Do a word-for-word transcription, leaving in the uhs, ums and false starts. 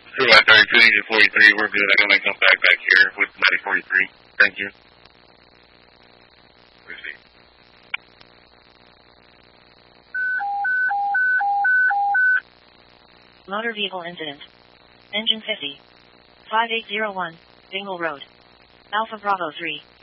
Two by thirty-two, Engine forty-three, we're good. I got my jump back back here with ninety forty-three. Thank you. Receive. Motor vehicle incident. Engine fifty. five eight zero one, Dingle Road. Alpha Bravo three.